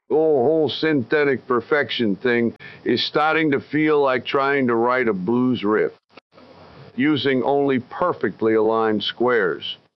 whole synthetic perfection thing is starting to feel like trying to write a blues riff using only perfectly aligned squares.